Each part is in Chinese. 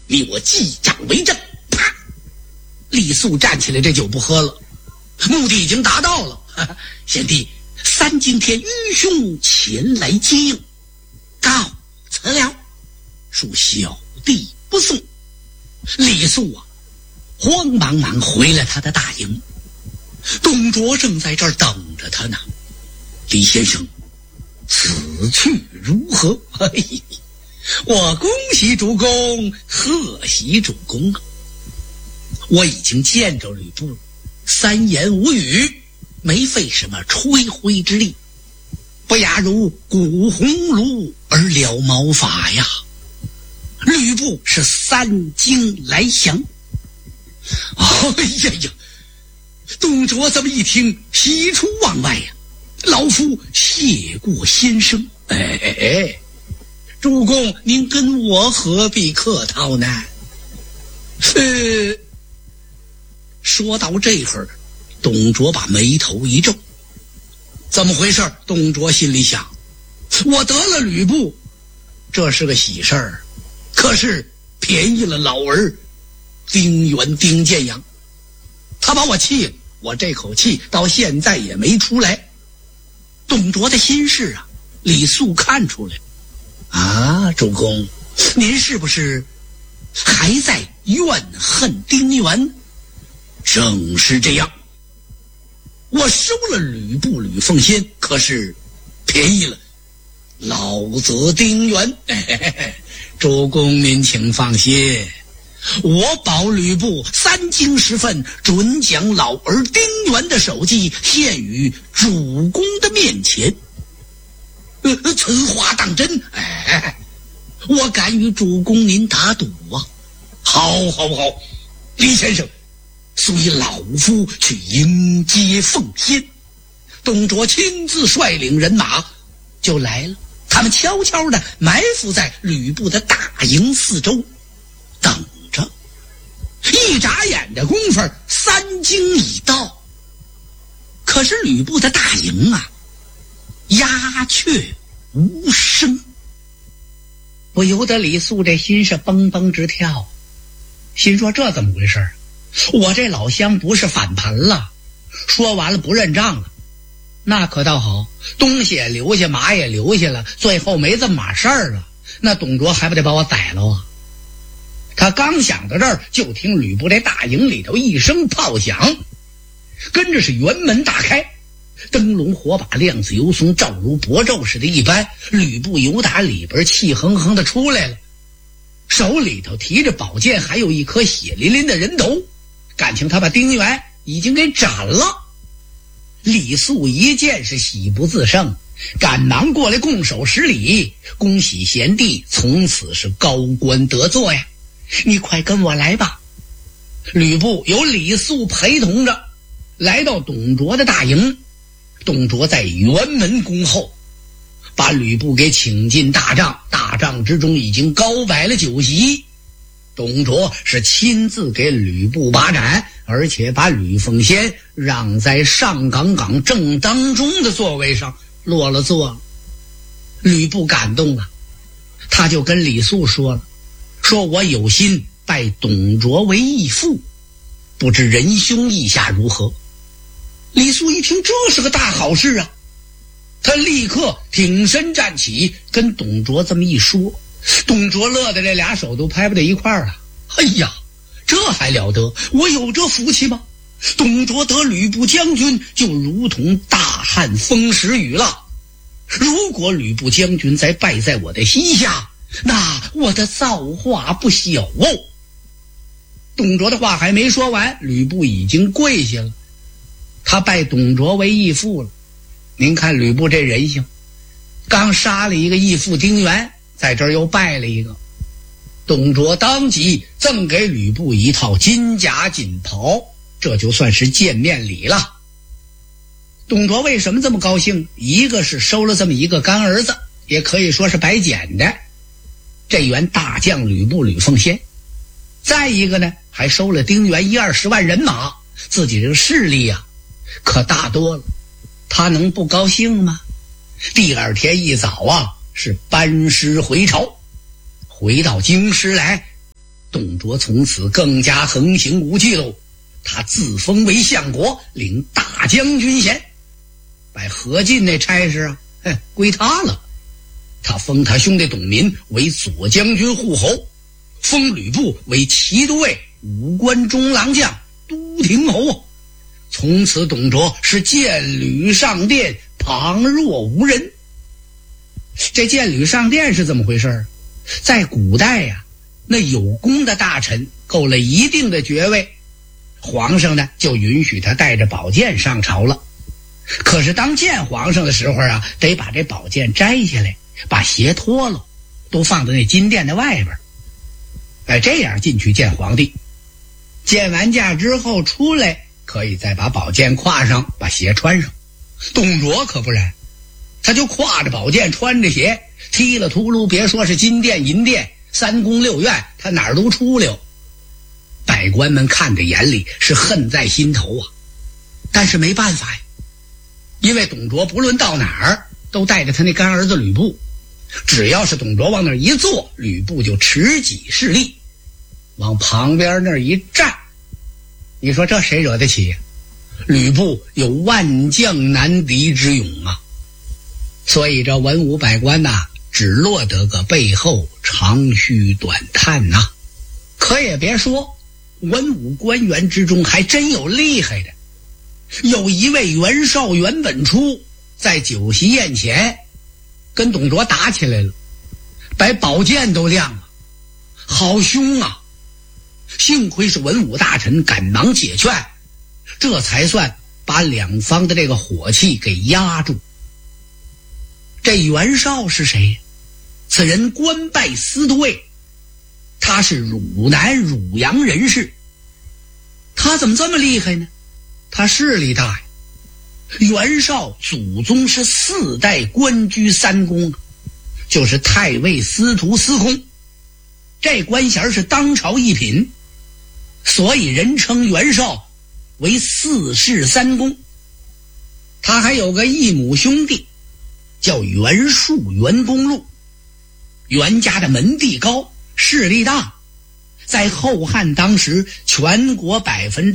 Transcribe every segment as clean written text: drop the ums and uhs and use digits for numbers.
你我记账为证。啪！李肃站起来，这酒不喝了，目的已经达到了。贤弟，三更天愚兄前来接应，告辞了，恕小弟不送。李肃啊，慌忙忙回了他的大营。董卓正在这儿等着他呢。李先生，此去如何？我恭喜主公，贺喜主公啊！我已经见着吕布了，三言无语，没费什么吹灰之力，不亚如鼓红炉而了毛发呀。吕布是三更来降。哎呀，董卓这么一听，喜出望外呀！老夫谢过先生。主公，您跟我何必客套呢？说到这会儿，董卓把眉头一皱。怎么回事？董卓心里想，我得了吕布，这是个喜事儿，可是便宜了老儿丁原丁建阳，他把我气了，我这口气到现在也没出来。董卓的心事啊，李肃看出来啊，主公，您是不是还在怨恨丁原？正是这样，我收了吕布吕奉先，可是便宜了老子丁原。主公您请放心，我保吕布三更时分准将老儿丁原的首级献于主公的面前。此话当真？我敢与主公您打赌啊！好，李先生，随老夫去迎接奉先。董卓亲自率领人马就来了，他们悄悄地埋伏在吕布的大营四周，等着。一眨眼的功夫，三更已到。可是吕布的大营啊，鸦雀无声。不由得李肃这心是蹦蹦直跳，心说这怎么回事？我这老乡不是反盘了？说完了不认账了，那可倒好，东西也留下，马也留下了，最后没这么码事儿了，那董卓还不得把我宰了啊？他刚想到这儿，就听吕布这大营里头一声炮响，跟着是辕门大开，灯笼火把亮子游松，照如薄昼似的一般。吕布由打里边气哼哼的出来了，手里头提着宝剑，还有一颗血淋淋的人头，感情他把丁原已经给斩了。李肃一见是喜不自胜，赶忙过来拱手施礼，恭喜贤弟从此是高官得坐呀，你快跟我来吧。吕布由李肃陪同着来到董卓的大营，董卓在辕门恭候，把吕布给请进大帐，大帐之中已经高摆了酒席。董卓是亲自给吕布把盏，而且把吕奉先让在上岗正当中的座位上落了座。吕布感动了，他就跟李肃说了，说我有心拜董卓为义父，不知仁兄意下如何？李肃一听，这是个大好事啊，他立刻挺身站起，跟董卓这么一说，董卓乐得这俩手都拍不到一块儿了。哎呀，这还了得，我有这福气吗？董卓得吕布将军，就如同大旱风时雨了。如果吕布将军再败在我的膝下，那我的造化不小哦。董卓的话还没说完，吕布已经跪下了，他拜董卓为义父了。您看吕布这人性，刚杀了一个义父丁原，在这儿又拜了一个。董卓当即赠给吕布一套金甲锦袍，这就算是见面礼了。董卓为什么这么高兴？一个是收了这么一个干儿子，也可以说是白捡的，这员大将吕布吕奉先。再一个呢，还收了丁原10-20万人马，自己这个势力啊可大多了，他能不高兴吗？第二天一早啊，是班师回朝，回到京师来， 董卓从此更加横行无忌喽。他自封为相国，领大将军衔，把何进那差事啊，归他了。他封他兄弟董民为左将军护侯，封吕布为骑都尉、武关中郎将、都亭侯。从此董卓是剑履上殿，旁若无人。这剑履上殿是怎么回事？在古代呀，那有功的大臣够了一定的爵位，皇上呢就允许他带着宝剑上朝了。可是当见皇上的时候啊，得把这宝剑摘下来，把鞋脱了，都放在那金殿的外边，这样进去见皇帝。见完驾之后出来，可以再把宝剑挎上，把鞋穿上。董卓可不然，他就挎着宝剑，穿着鞋，踢了秃噜，别说是金殿银殿三宫六院，他哪儿都出溜。百官们看在眼里，是恨在心头啊。但是没办法呀，因为董卓不论到哪儿都带着他那干儿子吕布，只要是董卓往那儿一坐，吕布就持戟侍立，往旁边那儿一站。你说这谁惹得起呀？吕布有万将难敌之勇啊。所以这文武百官呐，只落得个背后长吁短叹呐。可也别说，文武官员之中还真有厉害的。有一位袁绍袁本初在酒席宴前跟董卓打起来了，把宝剑都亮了，好凶啊！幸亏是文武大臣赶忙解劝，这才算把两方的这个火气给压住。这袁绍是谁？此人官拜司都尉，他是汝南汝阳人士。他怎么这么厉害呢？他势力大呀。袁绍祖宗是4代官居三公，就是太尉、司徒、司空，这官衔是当朝一品，所以人称袁绍为4世三公。他还有个异母兄弟叫袁术、袁公路。袁家的门第高，势力大，在后汉当时，全国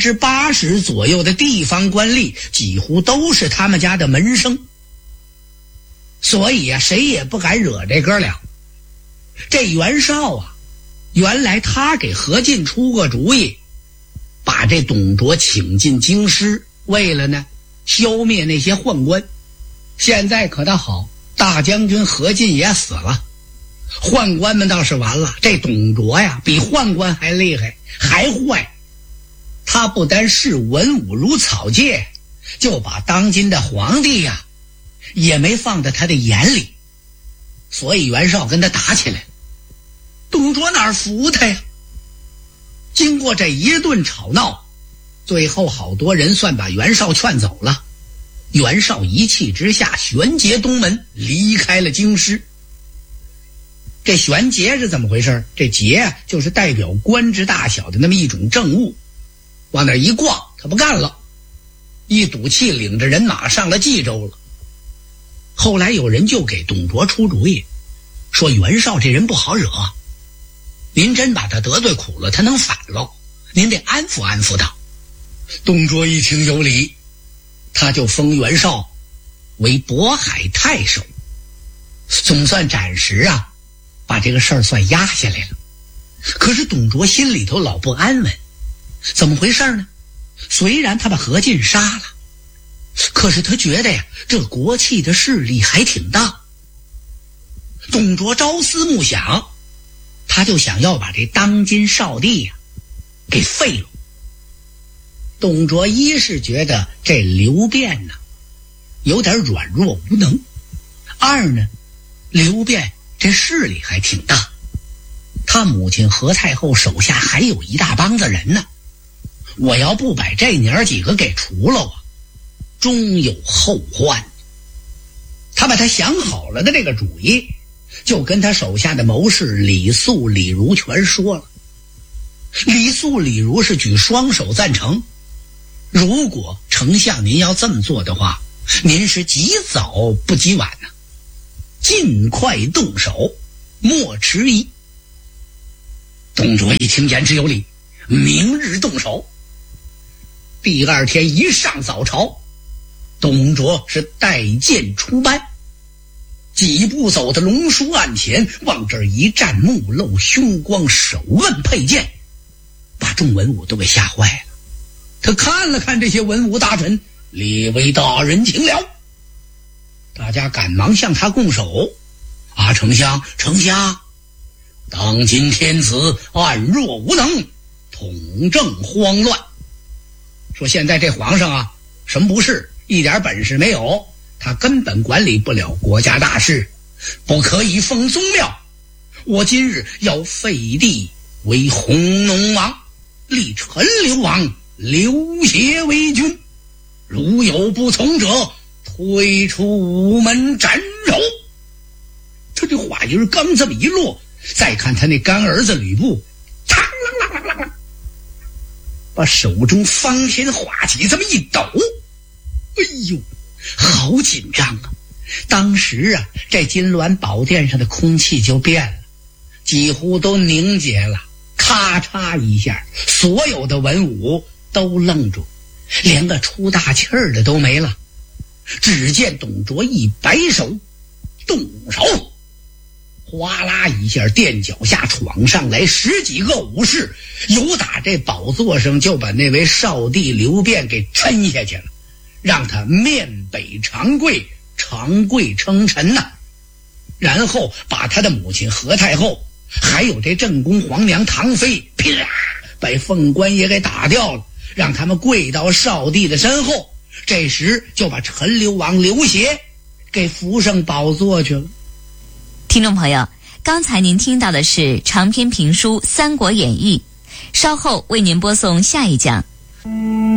80%左右的地方官吏几乎都是他们家的门生，所以啊，谁也不敢惹这哥俩。这袁绍啊，原来他给何进出过主意，把这董卓请进京师，为了呢消灭那些宦官。现在可倒好，大将军何进也死了，宦官们倒是完了。这董卓呀，比宦官还厉害，还坏。他不单视文武如草芥，就把当今的皇帝呀也没放在他的眼里。所以袁绍跟他打起来了，董卓哪儿服他呀？经过这一顿吵闹，最后好多人算把袁绍劝走了。袁绍一气之下旋节东门，离开了京师。这旋节是怎么回事？这节啊，就是代表官职大小的那么一种政务，往那一逛，他不干了，一赌气领着人马上了冀州了。后来有人就给董卓出主意，说袁绍这人不好惹，您真把他得罪苦了，他能反喽，您得安抚安抚他。董卓一听有理，他就封袁绍为渤海太守，总算暂时啊把这个事儿算压下来了。可是董卓心里头老不安稳，怎么回事呢？虽然他把何进杀了，可是他觉得呀，这国戚的势力还挺大。董卓朝思暮想，他就想要把这当今少帝呀给废了。董卓一是觉得这刘辩呢有点软弱无能，二呢，刘辩这势力还挺大，他母亲何太后手下还有一大帮子人呢，我要不把这娘几个给除了啊，终有后患。他把他想好了的这个主意，就跟他手下的谋士李肃、李儒全说了。李肃、李儒是举双手赞成，如果丞相您要这么做的话，您是及早不及晚呢，尽快动手，莫迟疑。 董卓一听言之有理，明日动手。第二天一上早朝，董卓是带剑出班，几步走到龙书案前，往这儿一站，目露凶光，手握佩剑，把众文武都给吓坏了。他看了看这些文武大臣，列位大人请了。大家赶忙向他拱手。丞相，当今天子暗弱无能，统政慌乱。说现在这皇上啊，什么不是，一点本事没有，他根本管理不了国家大事，不可以封宗庙。我今日要废帝为弘农王，立陈留王刘协为君，如有不从者，推出午门斩首。他这话音刚这么一落，再看他那干儿子吕布，嘡啷啷啷啷啷，把手中方天画戟这么一抖，哎呦，好紧张啊！当时啊，这金銮宝殿上的空气就变了，几乎都凝结了。咔嚓一下，所有的文武都愣住，连个出大气儿的都没了。只见董卓一摆手，动手，哗啦一下，垫脚下闯上来10几个武士，由打这宝座上就把那位少帝刘辩给抻下去了，让他面北长跪，长跪称臣呐。然后把他的母亲何太后，还有这正宫皇娘唐妃，啪，把凤冠也给打掉了，让他们跪到少帝的身后。这时就把陈留王刘协给扶上宝座去了。 听众朋友，刚才您听到的是长篇评书《三国演义》，稍后为您播送下一讲。